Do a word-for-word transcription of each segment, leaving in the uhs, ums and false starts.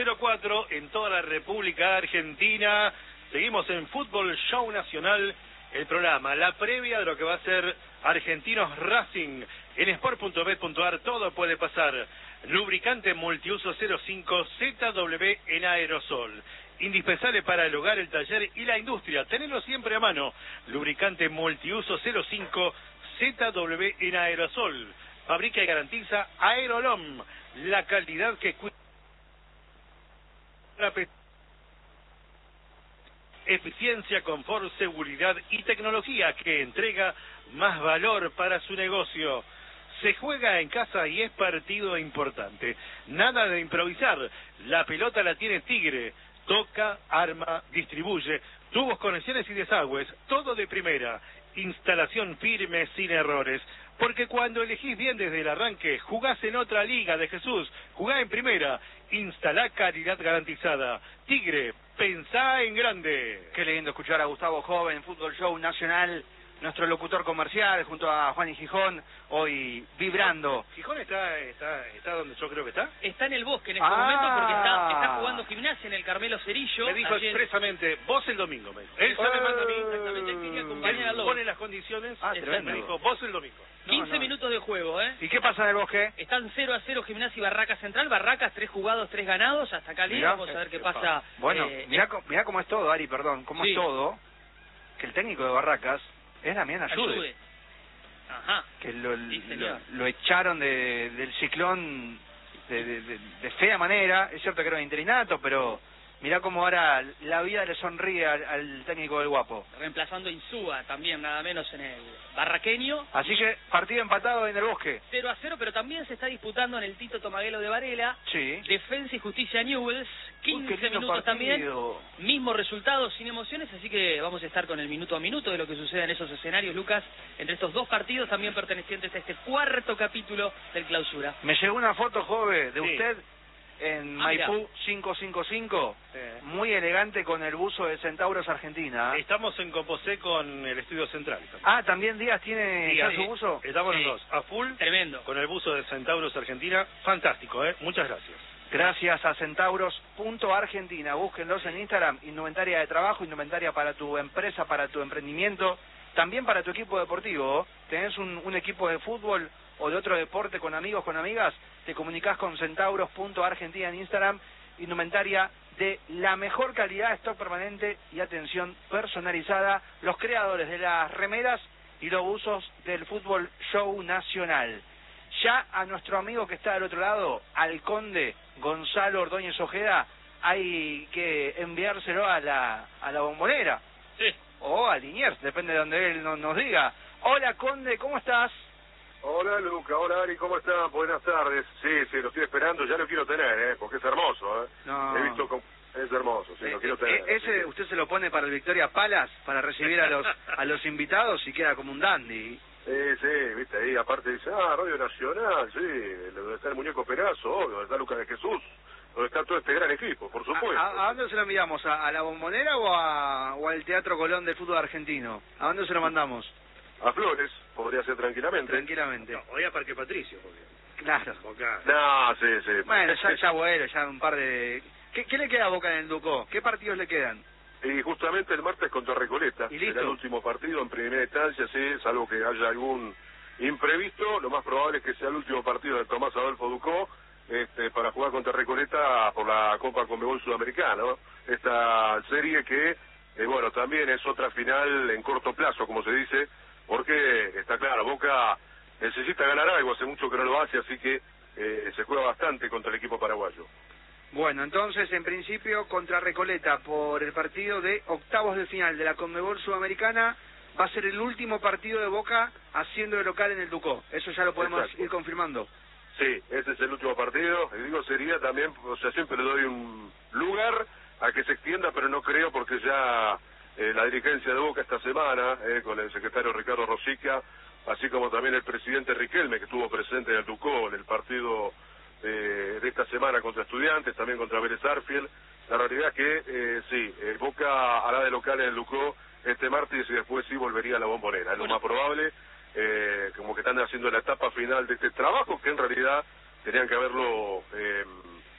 cero cuatro en toda la República Argentina. Seguimos en Fútbol Show Nacional, el programa, la previa de lo que va a ser Argentinos Racing. En sport punto bet punto ar todo puede pasar. Lubricante multiuso cero cinco Z W en aerosol. Indispensable para el hogar, el taller y la industria. Tenerlo siempre a mano. Lubricante multiuso cero cinco Z W en aerosol. Fabrica y garantiza Aerolom, la calidad que cuida. Eficiencia, confort, seguridad y tecnología que entrega más valor para su negocio. Se juega en casa y es partido importante. Nada de improvisar. La pelota la tiene Tigre. Toca, arma, distribuye. Tubos, conexiones y desagües. Todo de primera. Instalación firme, sin errores. Porque cuando elegís bien desde el arranque, jugás en otra liga de Jesús. Jugá en primera. Instalá calidad garantizada. Tigre, pensá en grande. Qué lindo escuchar a Gustavo Joven, Fútbol Show Nacional, nuestro locutor comercial, junto a Juan y Gijón, hoy vibrando. ¿Gijón está, está, está donde yo creo que está? Está en el bosque en este ah. momento porque está, está jugando gimnasia en el Carmelo Cerillo. Me dijo ayer... expresamente, vos el domingo, me dijo. Él se me manda a mí. Exactamente, él quería acompañar al Él pone las condiciones, ah, me dijo, vos el domingo. quince no, no. minutos de juego, ¿eh? ¿Y qué pasa en el bosque? Están cero a cero Gimnasia y Barracas Central. Barracas, tres jugados, tres ganados. Hasta acá liga. Vamos a ver qué pasa. Bueno, eh, mirá, mirá cómo es todo, Ari, perdón. Cómo sí. es todo. Que el técnico de Barracas es Damián Ayude. Ayude. Ajá. Que lo, Sí, lo, lo echaron de, del ciclón de, de, de, de fea manera. Es cierto que era un interinato, pero mirá cómo ahora la vida le sonríe al, al técnico del Guapo. Reemplazando a Insúa también, nada menos en el barraqueño. Así que partido empatado en el bosque. cero a cero, pero también se está disputando en el Tito Tomaguelo de Varela. Sí. Defensa y Justicia Newells. Uy, qué quince lindo minutos partido. también. Mismo resultado, sin emociones. Así que vamos a estar con el minuto a minuto de lo que sucede en esos escenarios, Lucas. Entre estos dos partidos también pertenecientes a este cuarto capítulo del Clausura. Me llegó una foto, joven, de Sí. usted en Ah, Maipú mirá. quinientos cincuenta y cinco. Sí. Muy elegante con el buzo de Centauros Argentina. Estamos en Composé con el estudio central. También. Ah, ¿también Díaz tiene Díaz, ya su sí. buzo? Estamos Sí. los dos, a full, Tremendo. con el buzo de Centauros Argentina. Fantástico, ¿eh? Muchas gracias. Gracias a Centauros punto Argentina. Búsquenlos en Instagram. Indumentaria de trabajo, indumentaria para tu empresa, para tu emprendimiento, también para tu equipo deportivo. ¿Tenés un, un equipo de fútbol o de otro deporte con amigos, con amigas? Te comunicás con Centauros punto Argentina en Instagram. Indumentaria de la mejor calidad, stock permanente y atención personalizada. Los creadores de las remeras y los buzos del Fútbol Show Nacional. Ya a nuestro amigo que está del otro lado, al conde Gonzalo Ordóñez Ojeda, hay que enviárselo a la a la bombonera. Sí. O a Liniers, depende de donde él no, nos diga. Hola, conde, ¿cómo estás? Hola Luca, hola Ari, ¿cómo están? Buenas tardes. Sí, sí, lo estoy esperando, ya lo quiero tener, ¿eh? Porque es hermoso, ¿eh? No. He visto, cómo... es hermoso, sí, Eh, lo quiero eh, tener. eh, ese usted se lo pone para el Victoria Palace, para recibir a los a los invitados y queda como un dandy. Sí, sí, viste, ahí aparte dice, ah, Radio Nacional, sí, donde está el muñeco Perazo, obvio, donde está Lucas de Jesús, donde está todo este gran equipo, por supuesto. ¿A, a, a dónde se lo enviamos? ¿A, a la bombonera o, a, o al Teatro Colón del fútbol argentino? ¿A dónde se lo mandamos? A Flores, podría ser tranquilamente. Tranquilamente. No, voy a Parque Patricio, porque Claro. Boca. No, sí, sí. Bueno, ya, ya bueno, ya un par de... ¿Qué, qué le queda a Boca en el Ducó? ¿Qué partidos le quedan? Y justamente el martes contra Recoleta, ¿Y listo? será el último partido en primera instancia, sí, salvo que haya algún imprevisto, lo más probable es que sea el último partido de Tomás Adolfo Ducó, este, para jugar contra Recoleta por la Copa Conmebol Sudamericana, ¿no? Esta serie que, eh, bueno, también es otra final en corto plazo, como se dice, porque está claro, Boca necesita ganar algo, hace mucho que no lo hace, así que eh, se juega bastante contra el equipo paraguayo. Bueno, entonces, en principio, contra Recoleta, por el partido de octavos de final de la Conmebol Sudamericana, va a ser el último partido de Boca haciendo de local en el Ducó. Eso ya lo podemos Exacto. ir confirmando. Sí, ese es el último partido, y digo, sería también, o sea, siempre le doy un lugar a que se extienda, pero no creo porque ya eh, la dirigencia de Boca esta semana, eh, con el secretario Ricardo Rosica, así como también el presidente Riquelme, que estuvo presente en el Ducó en el partido eh, de esta semana contra Estudiantes, también contra Vélez Arfiel. La realidad es que eh, sí, eh, Boca hará de local en el Ducó este martes y después sí volvería a la Bombonera, es lo Bueno. más probable, eh, como que están haciendo la etapa final de este trabajo, que en realidad tenían que haberlo eh,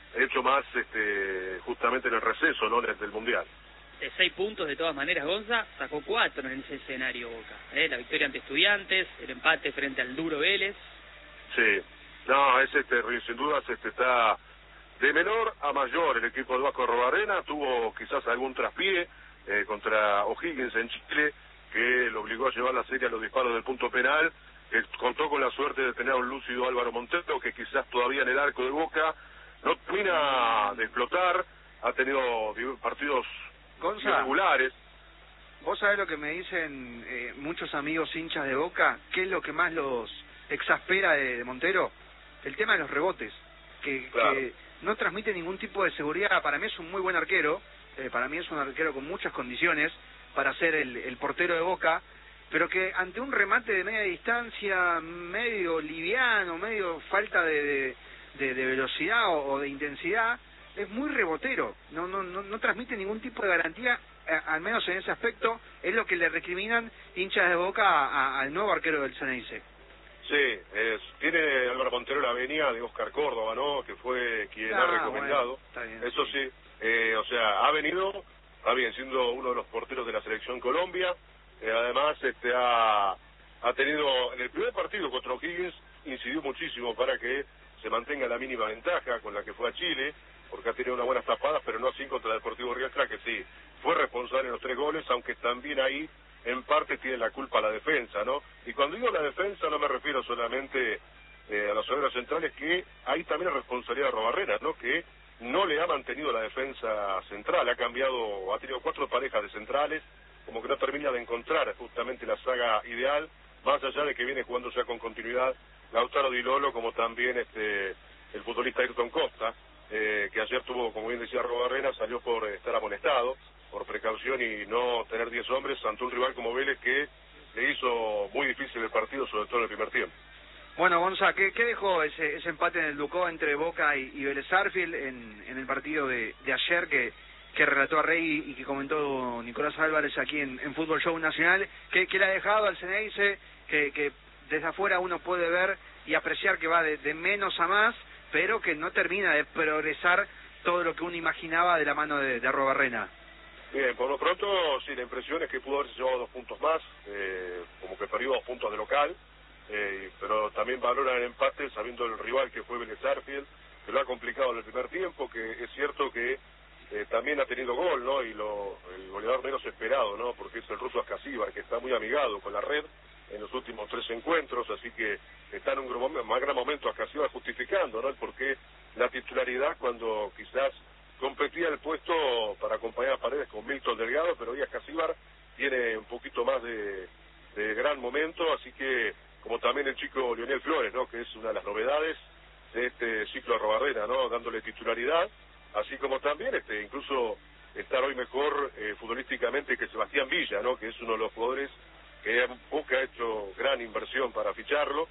hecho más este, justamente en el receso, ¿no?, del Mundial. De seis puntos, de todas maneras, Gonza sacó cuatro en ese escenario Boca. ¿eh? La victoria ante Estudiantes, el empate frente al duro Vélez. Sí, no, es este, sin dudas este, está de menor a mayor el equipo de Vasco Arrobarrena. Tuvo quizás algún traspié eh, contra O'Higgins en Chile, que lo obligó a llevar la serie a los disparos del punto penal, que contó con la suerte de tener a un lúcido Álvaro Montero, que quizás todavía en el arco de Boca no termina de explotar, ha tenido partidos Gonza, irregulares. ¿Vos sabés lo que me dicen eh, muchos amigos hinchas de Boca? ¿Qué es lo que más los exaspera de, de Montero? El tema de los rebotes, que, claro. que no transmite ningún tipo de seguridad. Para mí es un muy buen arquero, eh, para mí es un arquero con muchas condiciones para ser el, el portero de Boca, pero que ante un remate de media distancia, medio liviano, medio falta de, de, de, de velocidad o, o de intensidad, es muy rebotero, no no no, no transmite ningún tipo de garantía, a, al menos en ese aspecto. Es lo que le recriminan hinchas de Boca a, a, al nuevo arquero del Ceneice. Sí, es, tiene Álvaro Montero la venia de Oscar Córdoba, ¿no?, que fue quien ah, ha recomendado. Bueno, está bien, eso sí, eh, o sea, ha venido, está bien, siendo uno de los porteros de la selección Colombia. Eh, además, este ha, ha tenido, en el primer partido contra O'Higgins, incidió muchísimo para que se mantenga la mínima ventaja con la que fue a Chile, porque ha tenido unas buenas tapadas, pero no así contra el Deportivo Riestra, que sí, fue responsable en los tres goles, aunque también ahí, en parte, tiene la culpa la defensa, ¿no? Y cuando digo la defensa, no me refiero solamente eh, a los zagueros centrales, que ahí también es responsabilidad de Arrobarrena, ¿no?, que no le ha mantenido la defensa central, ha cambiado, ha tenido cuatro parejas de centrales, como que no termina de encontrar justamente la saga ideal, más allá de que viene jugando ya con continuidad Lautaro Di Lolo, como también este el futbolista Ayrton Costa, eh, que ayer tuvo, como bien decía Arrobarrena, salió por estar amonestado, por precaución y no tener diez hombres ante un rival como Vélez, que le hizo muy difícil el partido, sobre todo en el primer tiempo. Bueno, Gonza, ¿qué, qué dejó ese, ese empate en el Ducó entre Boca y, y Vélez Sarsfield en, en el partido de, de ayer que, que relató a Rey y que comentó Nicolás Álvarez aquí en, en Fútbol Show Nacional? ¿Qué, qué le ha dejado al Ceneice, que, que desde afuera uno puede ver y apreciar que va de, de menos a más, pero que no termina de progresar todo lo que uno imaginaba de la mano de, de Arrobarrena? Bien, por lo pronto, sí, la impresión es que pudo haberse llevado dos puntos más, eh, como que perdió dos puntos de local, eh, pero también valora el empate sabiendo el rival que fue Vélez Sarsfield, que lo ha complicado en el primer tiempo, que es cierto que eh, también ha tenido gol, ¿no?, y lo, el goleador menos esperado, ¿no?, porque es el ruso Askasibar, que está muy amigado con la red en los últimos tres encuentros, así que está en un gran, más gran momento Askasibar, justificando, ¿no?, el porqué la titularidad cuando quizás competía el puesto para acompañar a Paredes con Milton Delgado, pero hoy Askasibar tiene un poquito más de, de gran momento, así que, como también el chico Lionel Flores, ¿no?, que es una de las novedades de este ciclo Arrobarrena, ¿no?, dándole titularidad, así como también este incluso estar hoy mejor eh, futbolísticamente que Sebastián Villa, ¿no?, que es uno de los jugadores que Boca ha hecho gran inversión para ficharlo,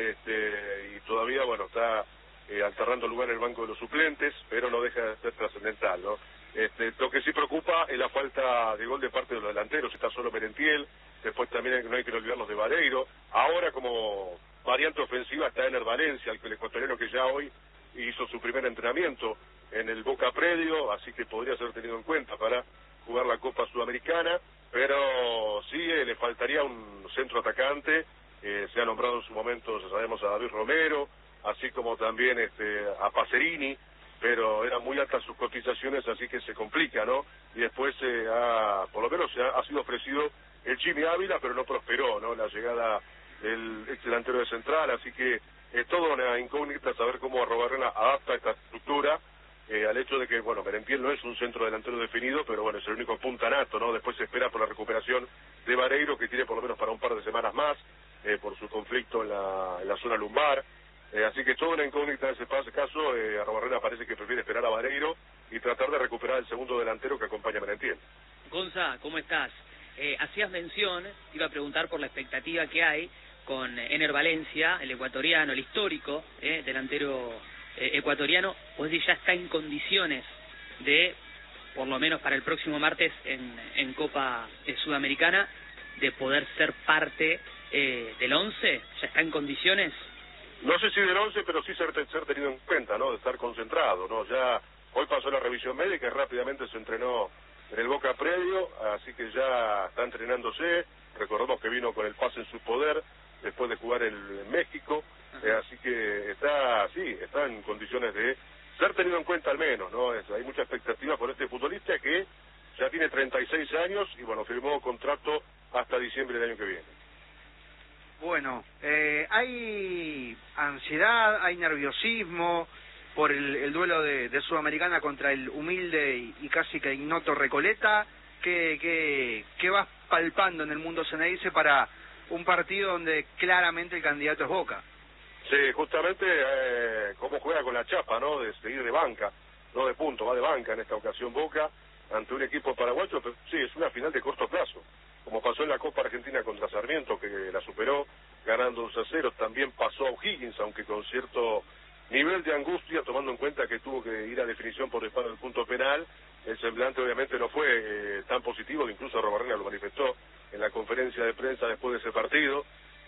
este, y todavía, bueno, está eh, alternando lugar en el banco de los suplentes, pero no deja de ser trascendental, ¿no? Este, lo que sí preocupa es la falta de gol de parte de los delanteros, está solo Merentiel, después también no hay que olvidarnos de Vareiro, ahora como variante ofensiva está Ener Valencia, el ecuatoriano que ya hoy hizo su primer entrenamiento en el Boca Predio, así que podría ser tenido en cuenta para jugar la Copa Sudamericana, pero sí eh, le faltaría un centro atacante, eh, se ha nombrado en su momento, ya sabemos, a David Romero, así como también este, a Pacerini, pero eran muy altas sus cotizaciones, así que se complica, ¿no? Y después, eh, ha, por lo menos, ha, ha sido ofrecido el Jimmy Ávila, pero no prosperó, ¿no?, la llegada del ex delantero de Central, así que es toda una incógnita saber cómo Arrobarrena adapta esta estructura eh, al hecho de que, bueno, Merentiel no es un centro delantero definido, pero bueno, es el único puntanato, ¿no? Después se espera por la recuperación de Vareiro, que tiene por lo menos para un par de semanas más, eh, por su conflicto en la, en la zona lumbar. Eh, así que toda una incógnita en ese caso. eh, Arrobarrena parece que prefiere esperar a Vareiro y tratar de recuperar el segundo delantero que acompaña a Merentiel. Gonza, ¿cómo estás? Eh, hacías mención, te iba a preguntar por la expectativa que hay con Ener Valencia, el ecuatoriano, el histórico eh, delantero eh, ecuatoriano, pues ya está en condiciones de, por lo menos para el próximo martes en, en Copa eh, Sudamericana, de poder ser parte eh, del once, ya está en condiciones. No sé si del once, pero sí ser, ser tenido en cuenta, ¿no? De estar concentrado, ¿no? Ya hoy pasó la revisión médica y rápidamente se entrenó en el Boca previo, así que ya está entrenándose. Recordemos que vino con el pase en su poder después de jugar el, en México, eh, así que está, sí, está en condiciones de ser tenido en cuenta al menos, ¿no? Es, hay mucha expectativa por este futbolista que ya tiene treinta y seis años y, bueno, firmó contrato hasta diciembre del año que viene. Bueno, eh, hay ansiedad, hay nerviosismo por el, el duelo de, de Sudamericana contra el humilde y, y casi que ignoto Recoleta. ¿Qué, qué, qué vas palpando en el mundo ceneice para un partido donde claramente el candidato es Boca? Sí, justamente eh, cómo juega con la chapa, ¿no? De seguir de banca, no de punto, va de banca en esta ocasión Boca ante un equipo paraguayo, pero sí, es una final de corto plazo. Como pasó en la Copa Argentina contra Sarmiento, que la superó ganando dos a cero, también pasó a O'Higgins, aunque con cierto nivel de angustia, tomando en cuenta que tuvo que ir a definición por disparo del punto penal. El semblante obviamente no fue eh, tan positivo, incluso Robarrena lo manifestó en la conferencia de prensa después de ese partido,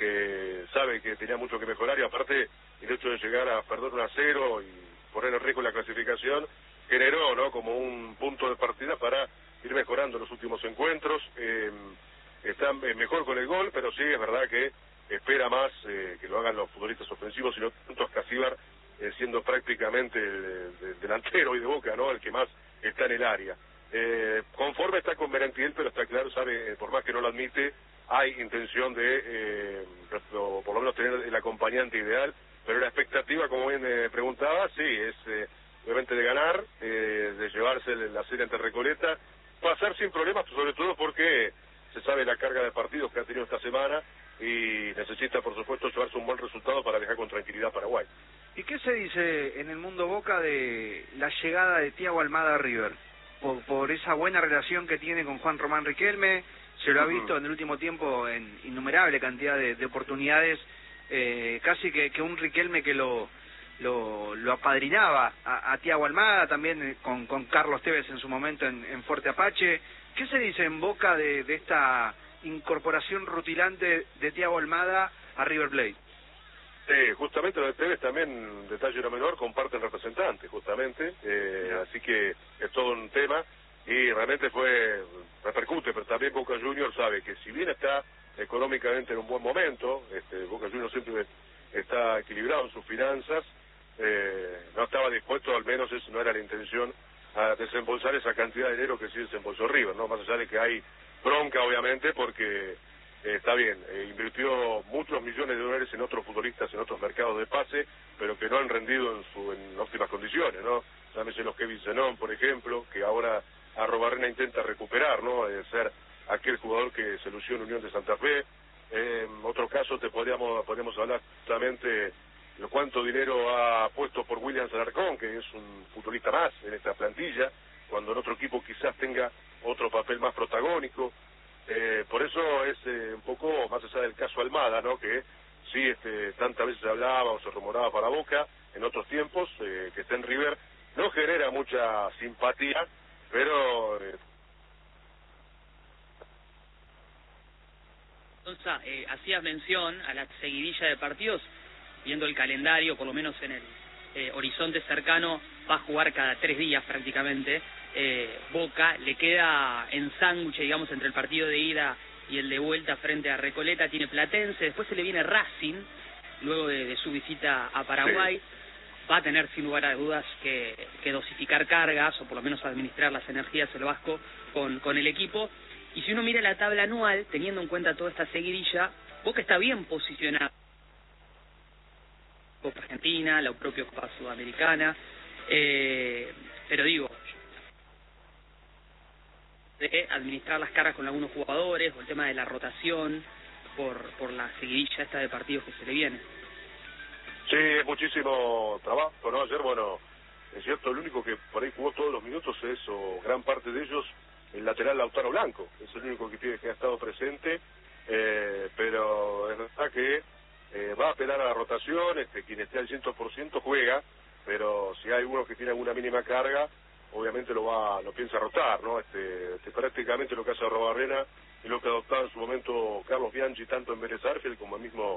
que sabe que tenía mucho que mejorar, y aparte el hecho de llegar a perder un a cero y poner en riesgo la clasificación generó, ¿no?, como un punto de partida para ir mejorando los últimos encuentros. Eh, está mejor con el gol, pero sí es verdad que espera más eh, que lo hagan los futbolistas ofensivos y no tanto Escacíbar, eh, siendo prácticamente el, el delantero y de Boca, ¿no?, el que más está en el área. Eh, conforme está con Merentiel, pero está claro, sabe, por más que no lo admite, hay intención de, eh, o por lo menos tener el acompañante ideal, pero la expectativa, como bien me preguntaba, sí, es eh, obviamente de ganar, eh, de llevarse la serie ante Recoleta, pasar sin problemas, sobre todo porque se sabe la carga de partidos que ha tenido esta semana y necesita, por supuesto, llevarse un buen resultado para dejar con tranquilidad a Paraguay. ¿Y qué se dice en el mundo Boca de la llegada de Thiago Almada a River? Por, por esa buena relación que tiene con Juan Román Riquelme, se lo ha visto en el último tiempo en innumerable cantidad de, de oportunidades, eh, casi que, que un Riquelme que lo lo, lo apadrinaba a, a Thiago Almada, también con, con Carlos Tevez en su momento en, en Fuerte Apache. ¿Qué se dice en Boca de, de esta incorporación rutilante de Thiago Almada a River Plate? Sí, justamente lo de Tevez también, detalle no menor, comparten representantes, justamente, eh, así que es todo un tema, y realmente fue, repercute, pero también Boca Juniors sabe que si bien está económicamente en un buen momento, este, Boca Juniors siempre está equilibrado en sus finanzas, eh, no estaba dispuesto, al menos eso no era la intención, a desembolsar esa cantidad de dinero que sí desembolsó River, ¿no? Más allá de que hay bronca, obviamente, porque eh, está bien, eh, invirtió muchos millones de dólares en otros futbolistas, en otros mercados de pase, pero que no han rendido en, su, en óptimas condiciones, ¿no? Llámese los Kevin Zenón, por ejemplo, que ahora Arrobarrena intenta recuperar, ¿no? De ser aquel jugador que se lució en Unión de Santa Fe. Eh, en otro caso te podríamos, podríamos hablar justamente de cuánto dinero ha puesto por William Alarcón, que es un futbolista más en esta plantilla, cuando en otro equipo quizás tenga otro papel más protagónico. Eh, por eso es eh, un poco más allá del caso Almada, ¿no?, que sí, este, tantas veces se hablaba o se rumoraba para Boca en otros tiempos, eh, que está en River, no genera mucha simpatía, pero... Eh... Entonces, eh, hacías mención a la seguidilla de partidos, viendo el calendario, por lo menos en el eh, horizonte cercano, va a jugar cada tres días prácticamente. Eh, Boca le queda en sándwich, digamos, entre el partido de ida y el de vuelta frente a Recoleta, tiene Platense, después se le viene Racing, luego de, de su visita a Paraguay. Sí. Va a tener sin lugar a dudas que, que dosificar cargas, o por lo menos administrar las energías el Vasco con, con el equipo. Y si uno mira la tabla anual, teniendo en cuenta toda esta seguidilla, Boca está bien posicionado. Copa Argentina, la propia Copa Sudamericana, eh, pero digo, de administrar las cargas con algunos jugadores, o el tema de la rotación, por, por la seguidilla esta de partidos que se le viene. Sí, es muchísimo trabajo, ¿no? Ayer, bueno, es cierto, el único que por ahí jugó todos los minutos es, o gran parte de ellos, el lateral Lautaro Blanco, es el único que, tiene, que ha estado presente, eh, pero es verdad que eh, va a apelar a la rotación, este, quien esté al cien por ciento juega, pero si hay uno que tiene alguna mínima carga, obviamente lo va, lo piensa rotar, ¿no? Este, este prácticamente lo que hace Arrobarrena y lo que adoptaba en su momento Carlos Bianchi, tanto en Vélez Arfield como el mismo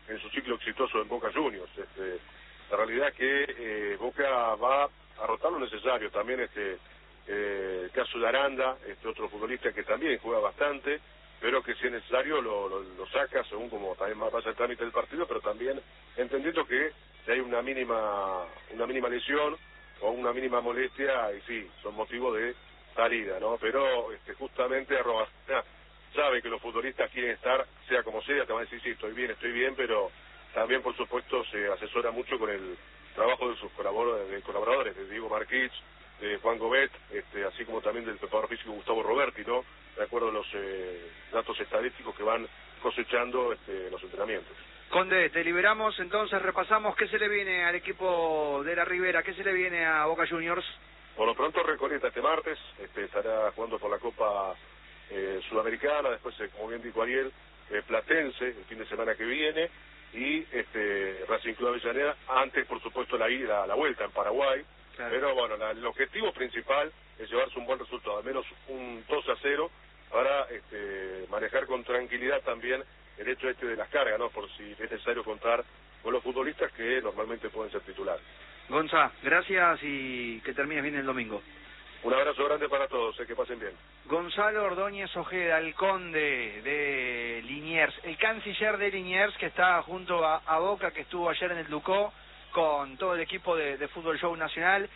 en su ciclo exitoso en Boca Juniors. Este, la realidad es que eh, Boca va a rotar lo necesario. También este eh, el caso de Aranda, este otro futbolista que también juega bastante, pero que si es necesario lo, lo, lo saca según como también pasa el trámite del partido, pero también entendiendo que si hay una mínima una mínima lesión o una mínima molestia, y sí, son motivos de salida, ¿no? Pero este, justamente Arrogacia sabe que los futbolistas quieren estar, sea como sea, te van a decir, sí, estoy bien, estoy bien, pero también, por supuesto, se asesora mucho con el trabajo de sus colaboradores, de, colaboradores, de Diego Marquich, de Juan Gobet, este, así como también del preparador físico Gustavo Roberti, ¿no? De acuerdo a los eh, datos estadísticos que van cosechando este, los entrenamientos. Conde, te liberamos, entonces repasamos qué se le viene al equipo de la Ribera, qué se le viene a Boca Juniors. Por lo pronto Recoleta este martes, este, estará jugando por la Copa eh, Sudamericana, después, eh, como bien dijo Ariel, eh, Platense el fin de semana que viene, y este Racing Club Avellaneda, antes por supuesto la ida, la vuelta en Paraguay, claro. Pero bueno, la, el objetivo principal es llevarse un buen resultado, al menos un dos a cero, para este, manejar con tranquilidad también el hecho este de las cargas, ¿no? Por si es necesario contar con los futbolistas que normalmente pueden ser titulares. Gonza, gracias y que termines bien el domingo. Un abrazo grande para todos, eh, que pasen bien. Gonzalo Ordóñez Ojeda, el conde de Liniers, el canciller de Liniers, que está junto a, a Boca, que estuvo ayer en el Ducó con todo el equipo de, de Fútbol Show Nacional,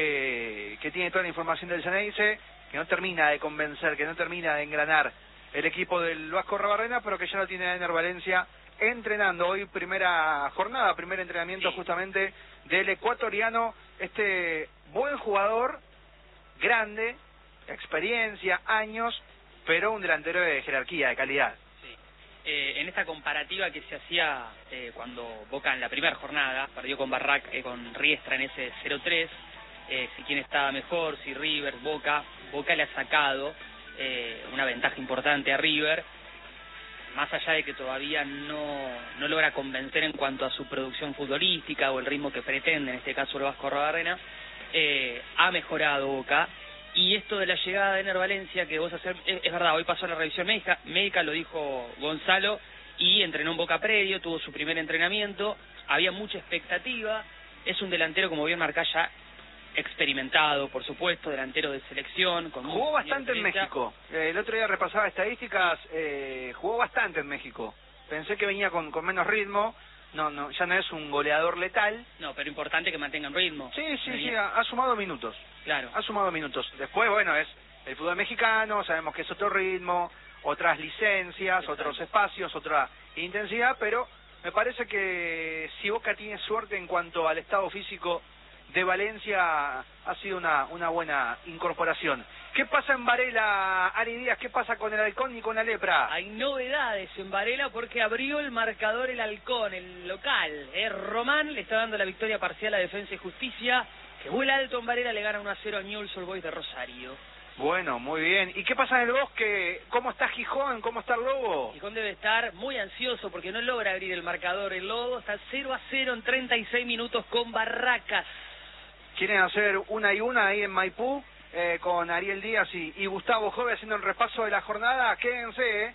que, que tiene toda la información del Ceneice, que no termina de convencer, que no termina de engranar el equipo del Vasco Rabarrena, pero que ya lo tiene Ener Valencia entrenando. Hoy primera jornada, primer entrenamiento sí. justamente del ecuatoriano, este buen jugador, grande, experiencia, años, pero un delantero de jerarquía, de calidad. Sí. Eh, en esta comparativa que se hacía eh, cuando Boca en la primera jornada perdió con Barrac, eh, con Riestra en ese cero tres, eh, si quién estaba mejor, si River, Boca, Boca le ha sacado eh, una ventaja importante a River, más allá de que todavía no, no logra convencer en cuanto a su producción futbolística o el ritmo que pretende, en este caso el Vasco Rabarrena. Eh, ha mejorado Boca, y esto de la llegada de Ener Valencia que vos hacer, es, es verdad, hoy pasó la revisión médica, médica, lo dijo Gonzalo, y entrenó en Boca predio, tuvo su primer entrenamiento, había mucha expectativa, es un delantero, como bien marcá, ya experimentado, por supuesto, delantero de selección, con jugó bastante en México, eh, el otro día repasaba estadísticas, eh, jugó bastante en México, pensé que venía con, con menos ritmo. No, no, ya no es un goleador letal. No, pero importante que mantengan ritmo. Sí, sí, sí, ha, ha sumado minutos. Claro. Ha sumado minutos. Después, bueno, es el fútbol mexicano, sabemos que es otro ritmo, otras licencias, exacto, otros espacios, otra intensidad, pero me parece que si Boca tiene suerte en cuanto al estado físico de Valencia, ha sido una, una buena incorporación. ¿Qué pasa en Varela, Ari Díaz? ¿Qué pasa con el Halcón y con la Lepra? Hay novedades en Varela porque abrió el marcador el Halcón, el local. Eh, Román le está dando la victoria parcial a Defensa y Justicia, que vuela alto en Varela, le gana uno a cero a Newell's Old Boys de Rosario. Bueno, muy bien. ¿Y qué pasa en el Bosque? ¿Cómo está Gijón? ¿Cómo está el Lobo? Gijón debe estar muy ansioso porque no logra abrir el marcador. El Lobo está cero a cero en treinta y seis minutos con Barracas. ¿Quieren hacer una y una ahí en Maipú? Eh, con Ariel Díaz y, y Gustavo Jove haciendo el repaso de la jornada. Quédense, ¿eh?